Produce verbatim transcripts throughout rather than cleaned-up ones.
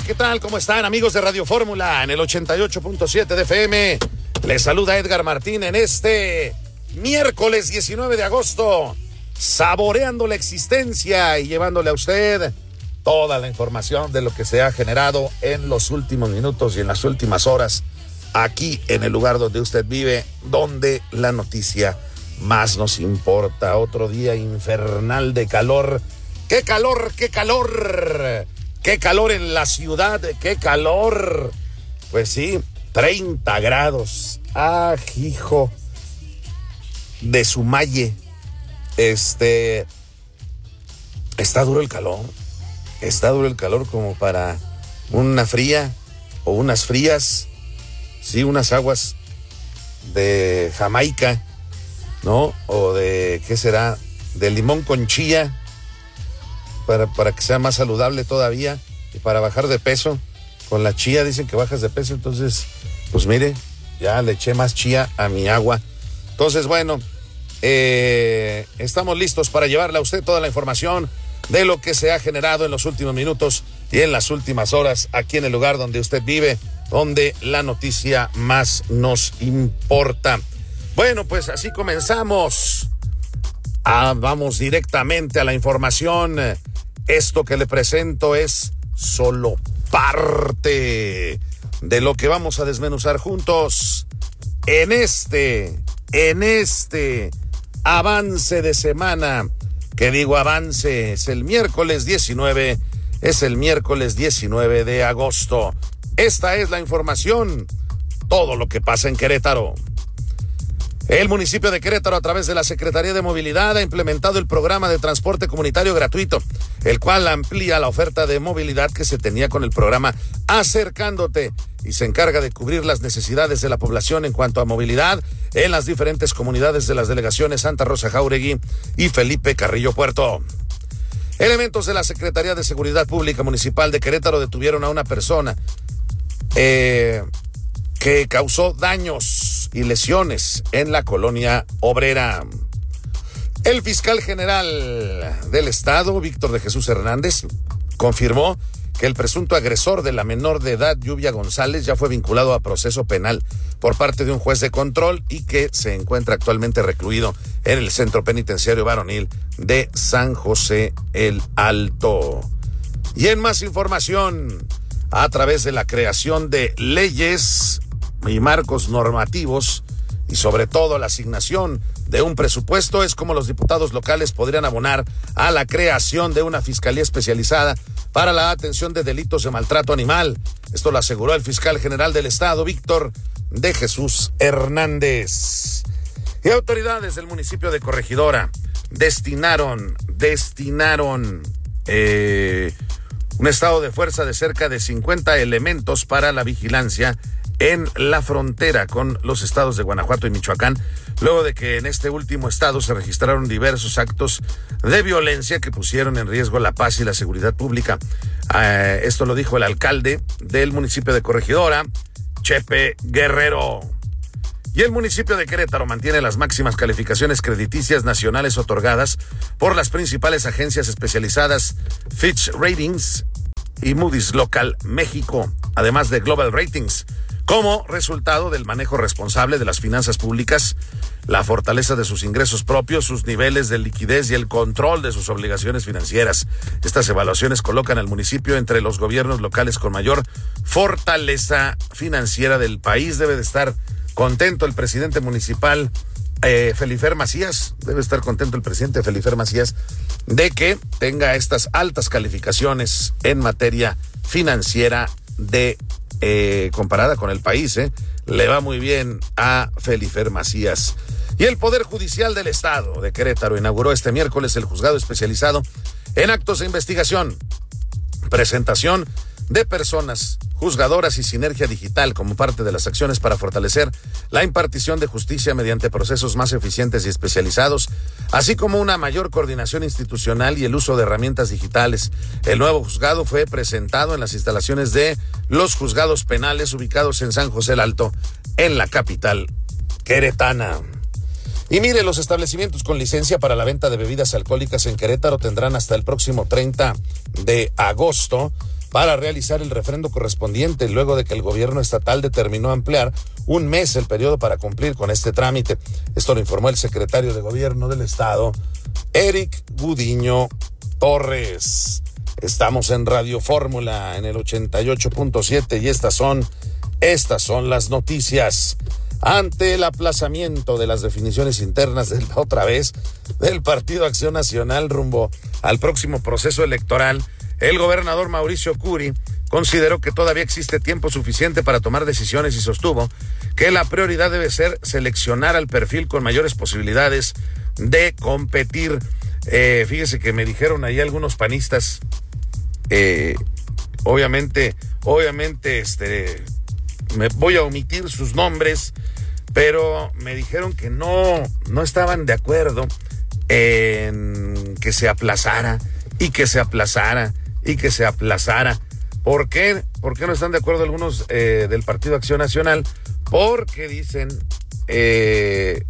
Hola, ¿qué tal? ¿Cómo están, amigos de Radio Fórmula en el ochenta y ocho punto siete de F M? Les saluda Edgar Martín en este miércoles diecinueve de agosto, saboreando la existencia y llevándole a usted toda la información de lo que se ha generado en los últimos minutos y en las últimas horas aquí en el lugar donde usted vive, donde la noticia más nos importa. Otro día infernal de calor. ¡Qué calor, qué calor! ¡Qué calor en la ciudad! ¡Qué calor! Pues sí, treinta grados. ¡Ah, hijo! De Sumaye. Este... Está duro el calor. Está duro el calor como para una fría o unas frías. Sí, unas aguas de Jamaica, ¿no? O de, ¿qué será? De limón con chía. Para, para que sea más saludable todavía y para bajar de peso. Con la chía dicen que bajas de peso, entonces, pues mire, ya le eché más chía a mi agua. Entonces, bueno, eh, estamos listos para llevarle a usted toda la información de lo que se ha generado en los últimos minutos y en las últimas horas aquí en el lugar donde usted vive, donde la noticia más nos importa. Bueno, pues así comenzamos. Ah, vamos directamente a la información. Esto que le presento es solo parte de lo que vamos a desmenuzar juntos en este, en este avance de semana. Que digo avance, es el miércoles diecinueve, es el miércoles diecinueve de agosto. Esta es la información, todo lo que pasa en Querétaro. El municipio de Querétaro, a través de la Secretaría de Movilidad, ha implementado el programa de transporte comunitario gratuito, el cual amplía la oferta de movilidad que se tenía con el programa Acercándote y se encarga de cubrir las necesidades de la población en cuanto a movilidad en las diferentes comunidades de las delegaciones Santa Rosa Jáuregui y Felipe Carrillo Puerto. Elementos de la Secretaría de Seguridad Pública Municipal de Querétaro detuvieron a una persona eh, que causó daños y lesiones en la colonia obrera. El fiscal general del estado, Víctor de Jesús Hernández, confirmó que el presunto agresor de la menor de edad, Lluvia González, ya fue vinculado a proceso penal por parte de un juez de control y que se encuentra actualmente recluido en el Centro Penitenciario Varonil de San José el Alto. Y en más información, a través de la creación de leyes y marcos normativos y sobre todo la asignación de un presupuesto, es como los diputados locales podrían abonar a la creación de una fiscalía especializada para la atención de delitos de maltrato animal. Esto lo aseguró el fiscal general del estado, Víctor de Jesús Hernández. Y autoridades del municipio de Corregidora destinaron, destinaron eh, un estado de fuerza de cerca de cincuenta elementos para la vigilancia en la frontera con los estados de Guanajuato y Michoacán, luego de que en este último estado se registraron diversos actos de violencia que pusieron en riesgo la paz y la seguridad pública. Eh, esto lo dijo el alcalde del municipio de Corregidora, Chepe Guerrero. Y el municipio de Querétaro mantiene las máximas calificaciones crediticias nacionales otorgadas por las principales agencias especializadas Fitch Ratings y Moody's Local México, además de Global Ratings, como resultado del manejo responsable de las finanzas públicas, la fortaleza de sus ingresos propios, sus niveles de liquidez y el control de sus obligaciones financieras. Estas evaluaciones colocan al municipio entre los gobiernos locales con mayor fortaleza financiera del país. Debe de estar contento el presidente municipal, eh, Felifer Macías, debe estar contento el presidente Felifer Macías de que tenga estas altas calificaciones en materia financiera de Eh, comparada con el país, eh, le va muy bien a Felifer Macías. Y el Poder Judicial del Estado de Querétaro inauguró este miércoles el juzgado especializado en actos de investigación, presentación de personas juzgadoras y sinergia digital como parte de las acciones para fortalecer la impartición de justicia mediante procesos más eficientes y especializados, así como una mayor coordinación institucional y el uso de herramientas digitales. El nuevo juzgado fue presentado en las instalaciones de los juzgados penales ubicados en San José el Alto, en la capital queretana. Y mire, los establecimientos con licencia para la venta de bebidas alcohólicas en Querétaro tendrán hasta el próximo treinta de agosto para realizar el refrendo correspondiente luego de que el gobierno estatal determinó ampliar un mes el periodo para cumplir con este trámite. Esto lo informó el secretario de Gobierno del Estado, Eric Gudiño Torres. Estamos en Radio Fórmula en el ochenta y ocho punto siete y estas son, estas son las noticias. Ante el aplazamiento de las definiciones internas del, otra vez del Partido Acción Nacional rumbo al próximo proceso electoral, el gobernador Mauricio Curi consideró que todavía existe tiempo suficiente para tomar decisiones y sostuvo que la prioridad debe ser seleccionar al perfil con mayores posibilidades de competir. Eh, fíjese que me dijeron ahí algunos panistas, eh, obviamente, obviamente, este, me voy a omitir sus nombres, pero me dijeron que no, no estaban de acuerdo en que se aplazara y que se aplazara y que se aplazara. ¿Por qué? ¿Por qué no están de acuerdo algunos eh, del Partido Acción Nacional? Porque dicen eh,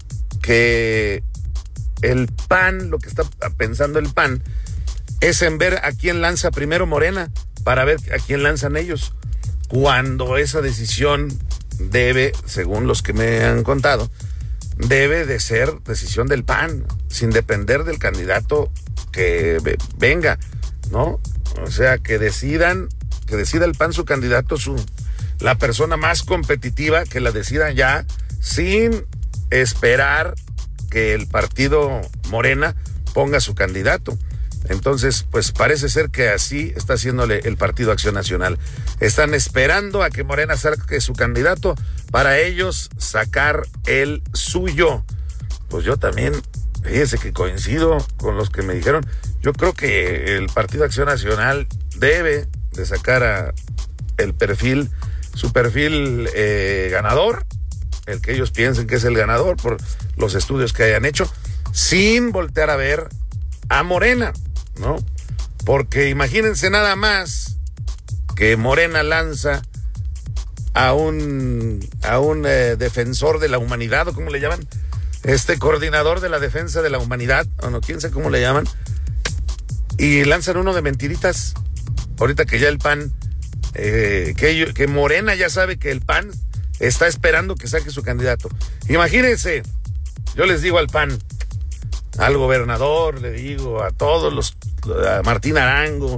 que el P A N, lo que está pensando el P A N, es en ver a quién lanza primero Morena para ver a quién lanzan ellos, cuando esa decisión debe, según los que me han contado, debe de ser decisión del P A N, sin depender del candidato que venga, ¿no? O sea, que decidan, que decida el P A N su candidato, su, la persona más competitiva, que la decida ya, sin esperar que el partido Morena ponga su candidato. Entonces, pues parece ser que así está haciéndole el Partido Acción Nacional. Están esperando a que Morena saque su candidato para ellos sacar el suyo. Pues yo también, fíjese que coincido con los que me dijeron. Yo creo que el Partido Acción Nacional debe de sacar a el perfil, su perfil eh, ganador, el que ellos piensen que es el ganador por los estudios que hayan hecho, sin voltear a ver a Morena, ¿no? Porque imagínense nada más que Morena lanza a un a un eh, defensor de la humanidad, o cómo le llaman, este coordinador de la defensa de la humanidad, o no, quién sabe cómo le llaman, y lanzan uno de mentiritas. Ahorita que ya el P A N, eh, que, que Morena ya sabe que el P A N está esperando que saque su candidato. Imagínense, yo les digo al P A N, al gobernador, le digo a todos los, a Martín Arango,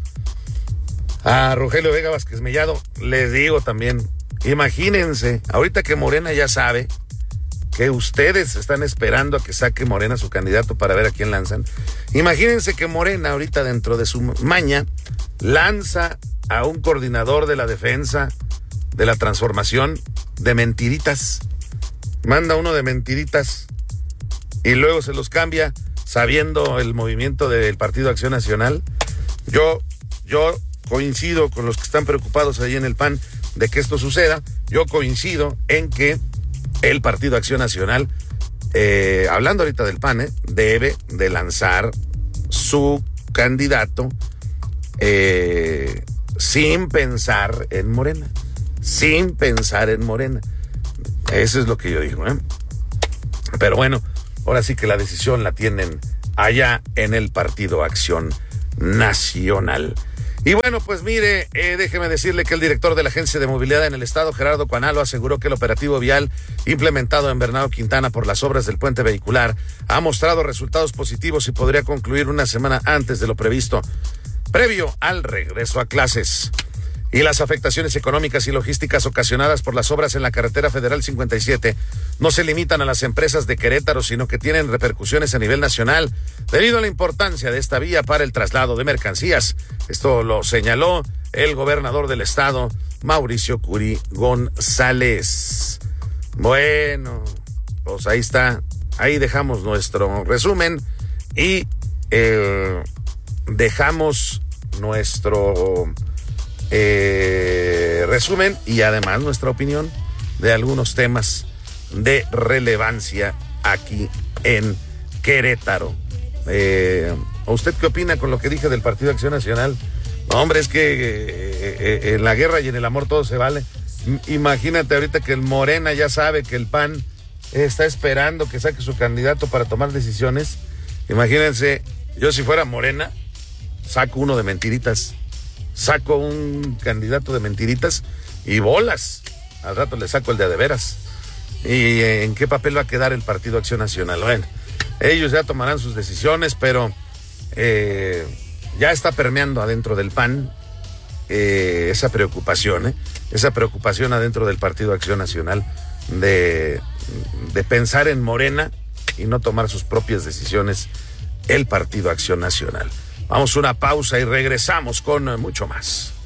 a Rogelio Vega Vázquez Mellado, les digo también, imagínense, ahorita que Morena ya sabe que ustedes están esperando a que saque Morena su candidato para ver a quién lanzan. Imagínense que Morena ahorita dentro de su maña lanza a un coordinador de la defensa de la transformación de mentiritas. Manda uno de mentiritas y luego se los cambia sabiendo el movimiento del Partido Acción Nacional. Yo, yo coincido con los que están preocupados ahí en el P A N de que esto suceda. Yo coincido en que el Partido Acción Nacional, eh, hablando ahorita del P A N, eh, debe de lanzar su candidato eh, sin pensar en Morena, sin pensar en Morena. Eso es lo que yo digo, ¿eh? Pero bueno, ahora sí que la decisión la tienen allá en el Partido Acción Nacional. Y bueno, pues mire, eh, déjeme decirle que el director de la Agencia de Movilidad en el Estado, Gerardo Cuanalo, aseguró que el operativo vial implementado en Bernardo Quintana por las obras del puente vehicular ha mostrado resultados positivos y podría concluir una semana antes de lo previsto, previo al regreso a clases. Y las afectaciones económicas y logísticas ocasionadas por las obras en la carretera federal cincuenta y siete no se limitan a las empresas de Querétaro, sino que tienen repercusiones a nivel nacional debido a la importancia de esta vía para el traslado de mercancías. Esto lo señaló el gobernador del estado, Mauricio Curi González. Bueno, pues ahí está, ahí dejamos nuestro resumen y eh, dejamos nuestro Eh, resumen y además nuestra opinión de algunos temas de relevancia aquí en Querétaro. Eh, ¿Usted qué opina con lo que dije del Partido Acción Nacional? No, hombre, es que eh, eh, en la guerra y en el amor todo se vale. Imagínate ahorita que el Morena ya sabe que el P A N está esperando que saque su candidato para tomar decisiones. Imagínense, yo si fuera Morena, saco uno de mentiritas. saco un candidato de mentiritas y bolas. Al rato le saco el de a de veras. ¿Y en qué papel va a quedar el Partido Acción Nacional? Bueno, ellos ya tomarán sus decisiones, pero eh, ya está permeando adentro del P A N eh, esa preocupación, ¿eh? esa preocupación adentro del Partido Acción Nacional de, de pensar en Morena y no tomar sus propias decisiones el Partido Acción Nacional. Vamos a una pausa y regresamos con mucho más.